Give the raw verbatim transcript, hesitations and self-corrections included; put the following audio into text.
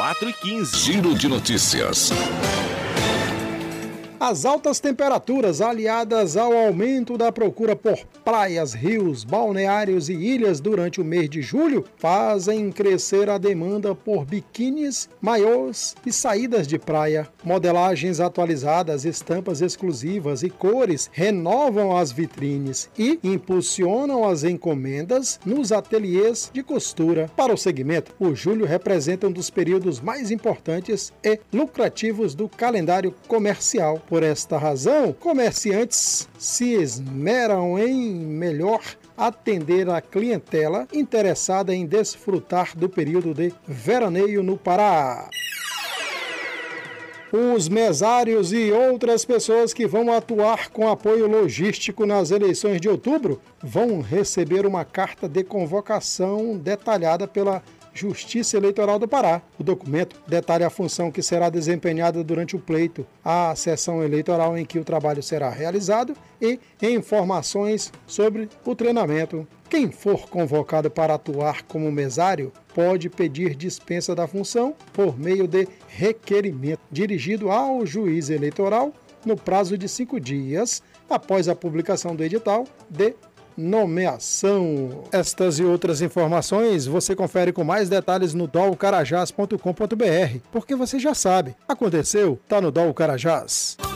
quatro e quinze. Giro de notícias. As altas temperaturas, aliadas ao aumento da procura por praias, rios, balneários e ilhas durante o mês de julho, fazem crescer a demanda por biquínis, maiôs e saídas de praia. Modelagens atualizadas, estampas exclusivas e cores renovam as vitrines e impulsionam as encomendas nos ateliês de costura. Para o segmento, o julho representa um dos períodos mais importantes e lucrativos do calendário comercial. Por esta razão, comerciantes se esmeram em melhor atender a clientela interessada em desfrutar do período de veraneio no Pará. Os mesários e outras pessoas que vão atuar com apoio logístico nas eleições de outubro vão receber uma carta de convocação detalhada pela Justiça Eleitoral do Pará. O documento detalha a função que será desempenhada durante o pleito, a sessão eleitoral em que o trabalho será realizado e informações sobre o treinamento. Quem for convocado para atuar como mesário pode pedir dispensa da função por meio de requerimento dirigido ao juiz eleitoral no prazo de cinco dias após a publicação do edital de nomeação. Estas e outras informações você confere com mais detalhes no dol carajás ponto com ponto br, porque você já sabe, aconteceu, tá no Dol Carajás.